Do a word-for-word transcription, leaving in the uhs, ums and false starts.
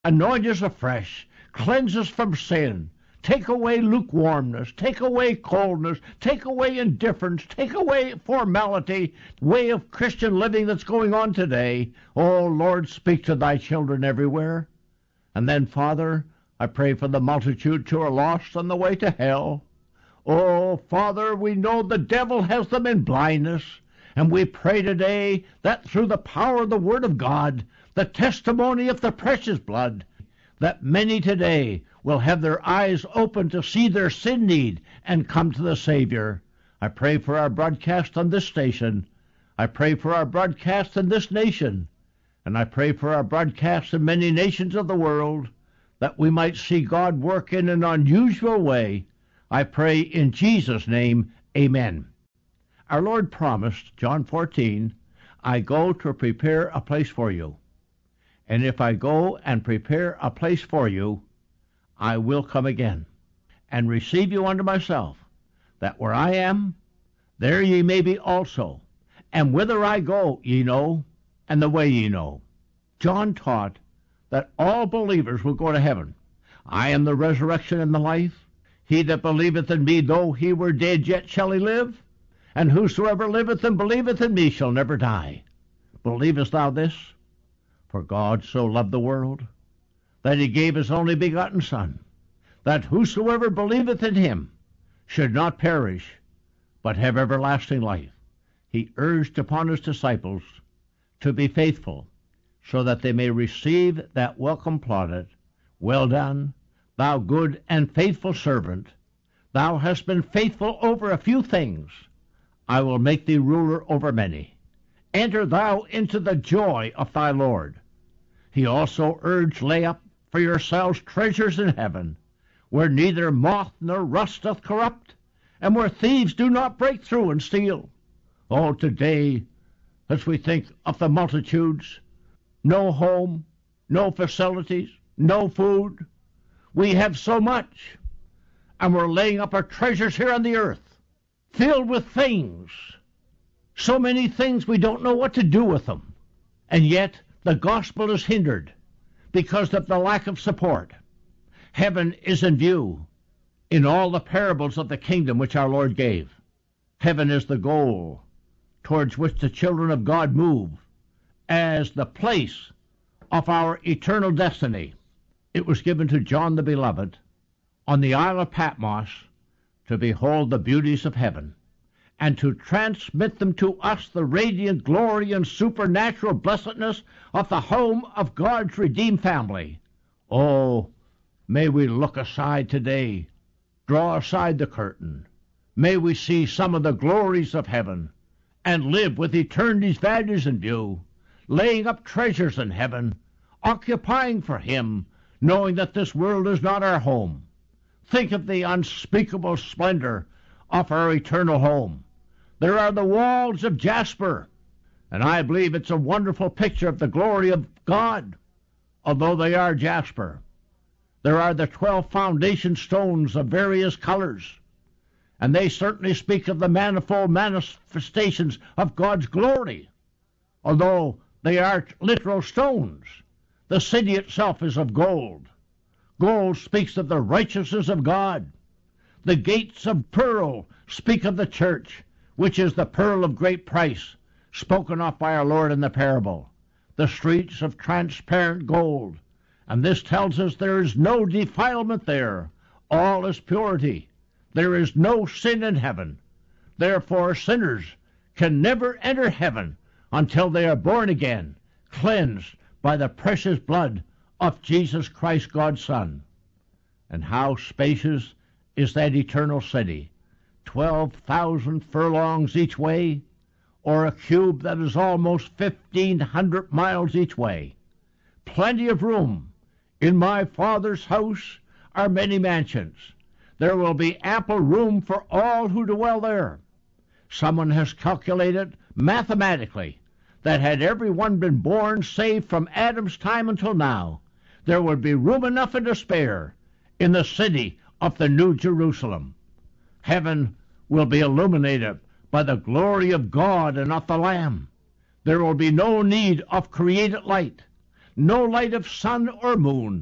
Anoint us afresh. Cleanse us from sin. Take away lukewarmness. Take away coldness. Take away indifference. Take away formality, way of Christian living that's going on today. Oh, Lord, speak to thy children everywhere. And then, Father, I pray for the multitudes who are lost on the way to hell. Oh, Father, we know the devil has them in blindness. And we pray today that through the power of the Word of God, the testimony of the precious blood, that many today will have their eyes open to see their sin need and come to the Savior. I pray for our broadcast on this station. I pray for our broadcast in this nation. And I pray for our broadcast in many nations of the world, that we might see God work in an unusual way. I pray in Jesus' name, amen. Our Lord promised, John fourteen, I go to prepare a place for you. And if I go and prepare a place for you, I will come again, and receive you unto myself, that where I am, there ye may be also. And whither I go, ye know, and the way ye know. John taught that all believers will go to heaven. I am the resurrection and the life. He that believeth in me, though he were dead, yet shall he live. And whosoever liveth and believeth in me shall never die. Believest thou this? For God so loved the world, that he gave his only begotten Son, that whosoever believeth in him should not perish, but have everlasting life. He urged upon his disciples to be faithful, so that they may receive that welcome plaudit. Well done, thou good and faithful servant. Thou hast been faithful over a few things. I will make thee ruler over many. Enter thou into the joy of thy Lord. He also urged, lay up for yourselves treasures in heaven, where neither moth nor rust doth corrupt, and where thieves do not break through and steal. Oh, today, as we think of the multitudes, no home, no facilities, no food. We have so much, and we're laying up our treasures here on the earth, filled with things. So many things we don't know what to do with them. And yet the gospel is hindered because of the lack of support. Heaven is in view in all the parables of the kingdom which our Lord gave. Heaven is the goal towards which the children of God move as the place of our eternal destiny. It was given to John the Beloved on the Isle of Patmos to behold the beauties of heaven, and to transmit them to us the radiant glory and supernatural blessedness of the home of God's redeemed family. Oh, may we look aside today, draw aside the curtain. May we see some of the glories of heaven, and live with eternity's values in view, laying up treasures in heaven, occupying for him, knowing that this world is not our home. Think of the unspeakable splendor of our eternal home. There are the walls of jasper, and I believe it's a wonderful picture of the glory of God, although they are jasper. There are the twelve foundation stones of various colors, and they certainly speak of the manifold manifestations of God's glory, although they are literal stones. The city itself is of gold. Gold speaks of the righteousness of God. The gates of pearl speak of the church, which is the pearl of great price, spoken of by our Lord in the parable. The streets of transparent gold, and this tells us there is no defilement there. All is purity. There is no sin in heaven. Therefore, sinners can never enter heaven until they are born again, cleansed by the precious blood of Jesus Christ, God's Son. And how spacious is that eternal city, twelve thousand furlongs each way, or a cube that is almost fifteen hundred miles each way. Plenty of room. In my Father's house are many mansions. There will be ample room for all who dwell there. Someone has calculated mathematically that had everyone been born saved from Adam's time until now, there would be room enough and to spare in the city of the New Jerusalem. Heaven will be illuminated by the glory of God and of the Lamb. There will be no need of created light. no light of sun or moon.